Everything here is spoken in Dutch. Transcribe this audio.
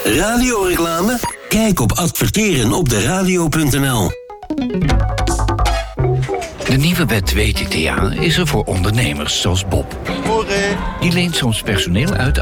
Radioreclame? Kijk op adverterenopderadio.nl. De nieuwe wet WTTA is er voor ondernemers zoals Bob. Die leent soms personeel uit